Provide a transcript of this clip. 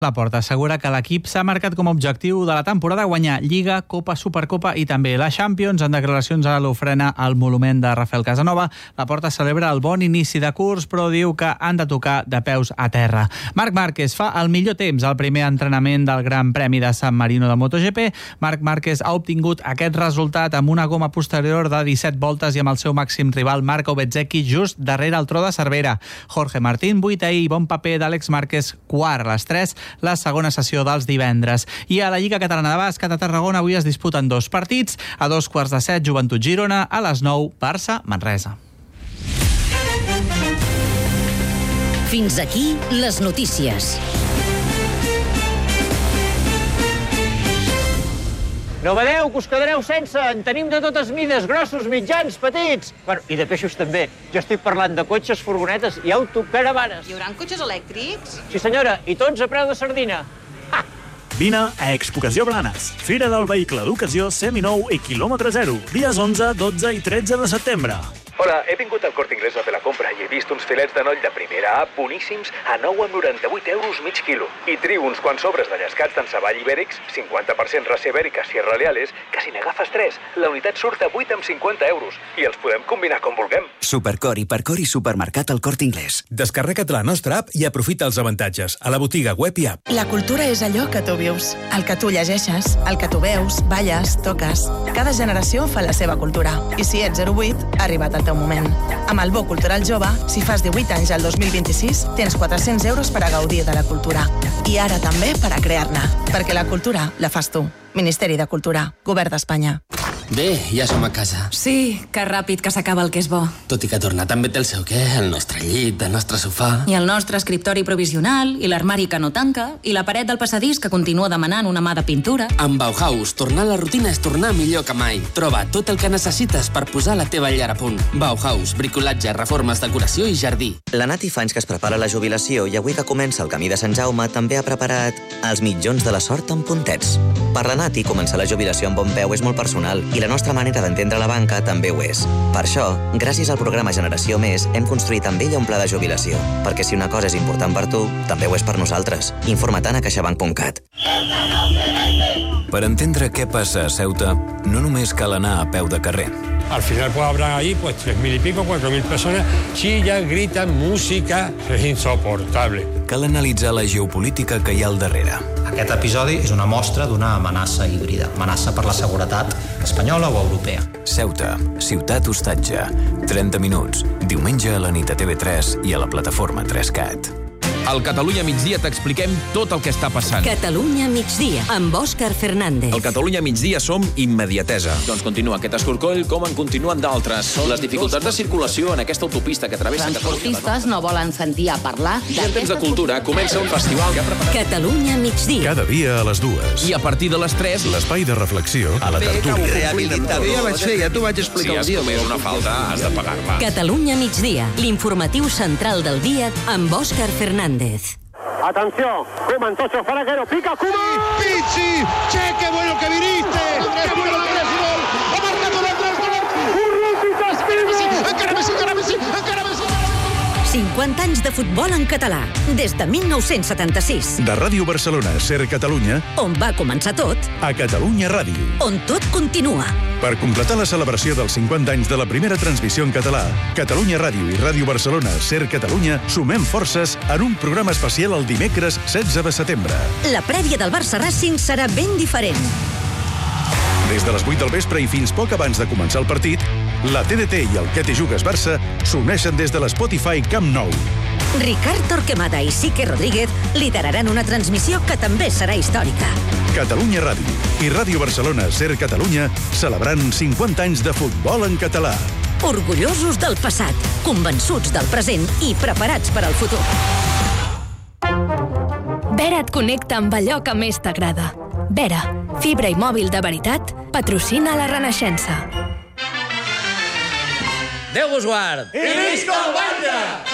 Laporta assegura que l'equip s'ha marcat com a objectiu de la temporada guanyar Lliga, Copa, Supercopa i també la Champions. En declaracions a l'ofrena al monument de Rafael Casanova, Laporta celebra el bon inici de curs, però diu que han de tocar de peus a terra. Marc Márquez fa el millor temps al primer entrenament del Gran Premi de San Marino de MotoGP. Marc Márquez ha obtingut aquest resultat amb una goma posterior de 17 voltes i amb el seu màxim rival Marco Bezzecchi just darrere el tro de Cervera. Jorge Martín, vuitè, i bon paper d'Àlex Márquez, quart. A les 3, la segona sessió dels divendres. I a la Lliga Catalana de Bàsquet a Tarragona avui es disputen 2 partits. A 2:15, Joventut Girona, a les 9, Barça Manresa. Fins aquí les notícies. No badeu, que us quedareu sense. En tenim de totes mides, grossos, mitjans, petits. Bueno, i de peixos també. Jo estic parlant de cotxes, furgonetes i autocaravanes. Hi haurà cotxes elèctrics? Sí, senyora, i tots a preu de sardina. Ha! Vine a Expocació Blanes, Fira del Vehicle d'Ocasió seminou i quilòmetre zero, dies 11, 12 i 13 de setembre. Hola, he vingut al Corte Inglés a fer la compra i he vist uns filets de noll de primera A boníssims a 9,98 € mig quilo. I trio uns quants sobres de llescats d'enceball ibèrics, 50% raça ibèrica Sierra Leales, que si n'agafes 3, la unitat surt a 8,50 €. I els podem combinar com vulguem. Supercor, Hipercor i Supermercat al Corte Inglés. Descarrega't la nostra app i aprofita els avantatges a la botiga web i app. La cultura és allò que tu vius, el que tu llegeixes, el que tu veus, balles, toques. Cada generació fa la seva cultura. I si ets 08, ha arribat el teu moment. Amb el Bo Cultural Jove, si fas 18 anys al 2026, tens 400 € per a gaudir de la cultura. I ara també per a crear-ne. Perquè la cultura la fas tu. Ministeri de Cultura, Govern d'Espanya. Bé, ja som a casa. Sí, que ràpid que s'acaba el que és bo. Tot i que tornar també té el seu què, el nostre llit, el nostre sofà... I el nostre escriptori provisional, i l'armari que no tanca, i la paret del passadís que continua demanant una mà de pintura. Amb Bauhaus, tornar a la rutina és tornar millor que mai. Troba tot el que necessites per posar la teva llar a punt. Bauhaus, bricolatge, reformes, decoració i jardí. La Nati fa anys que es prepara la jubilació i avui que comença el camí de Sant Jaume també ha preparat els mitjons de la sort amb puntets. Per la Nati, començar la jubilació amb bon peu és molt personal i la nostra manera d'entendre la banca també ho és. Per això, gràcies al programa Generació Més, hem construït amb ella un pla de jubilació. Perquè si una cosa és important per tu, també ho és per nosaltres. Informa't a caixabank.cat. Per entendre què passa a Ceuta, no només cal anar a peu de carrer. Al final pues habrá ahí 3.000 y pico, 4.000 personas, chillan, gritan, música, es insoportable. Cal analitzar la geopolítica que hi ha al darrere. Aquest episodi és una mostra d'una amenaça híbrida, amenaça per la seguretat espanyola o europea. Ceuta, ciutat hostatge, 30 minuts, diumenge a la nit a TV3 i a la plataforma 3Cat. Al Catalunya Migdia t'expliquem tot el que està passant. Catalunya Migdia, amb Òscar Fernández. Al Catalunya Migdia som immediatesa. Doncs continua aquest escorcoll com en continuen d'altres. Les dificultats de circulació en aquesta autopista que travessa Catalunya. Transportistes no volen sentir a parlar. I en temps de cultura comença un festival que ha preparat... Catalunya Migdia. Cada dia a les 2. I a partir de les 3... L'espai de reflexió a la tertúlia. Rehabilitador. Ja vaig fer, ja t'ho vaig explicar un dia. Si has comès una falta, has de pagar-la. Catalunya Migdia, l'informatiu central del dia amb Òscar Fernández. Atenció, Koeman, Tocho, Faraguero, pica, Koeman! Pichi, che, qué bueno que viniste! ¡Qué bueno que eres, gol! ¡Ha marcado el gol! ¡Encara Messi! 50 anys de futbol en català, des de 1976. De Ràdio Barcelona, Ser Catalunya, On va començar tot, a Catalunya Ràdio. on tot continua. Per completar la celebració dels 50 anys de la primera transmissió en català, Catalunya Ràdio i Ràdio Barcelona, Ser Catalunya, sumem forces en un programa especial el dimecres 16 de setembre. La prèvia del Barça Racing serà ben diferent. Des de les 8 del vespre i fins poc abans de començar el partit, la TDT i el Que Te Jugues Barça s'uneixen des de l'Spotify Camp Nou. Ricard Torquemada i Sique Rodríguez lideraran una transmissió que també serà històrica. Catalunya Ràdio i Ràdio Barcelona, Ser Catalunya, celebrant 50 anys de futbol en català. Orgullosos del passat, convençuts del present i preparats per al futur. Vera et connecta amb allò que més t'agrada. Vera, fibra i mòbil de veritat, patrocina la Renaixença. Déu vos guard! I visca el Batlle!